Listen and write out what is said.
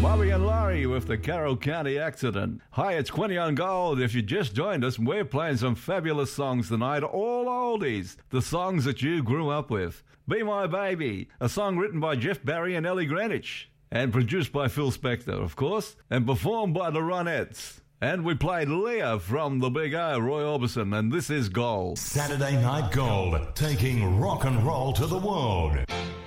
Bobby and Laurie with the Carroll County accident. Hi, it's Quinny on Gold. If you just joined us, we're playing some fabulous songs tonight, all oldies, the songs that you grew up with. Be My Baby, a song written by Jeff Barry and Ellie Greenwich, and produced by Phil Spector, of course, and performed by the Ronettes. And we played Leah from the Big O, Roy Orbison, and this is Gold. Saturday Night Gold, taking rock and roll to the world.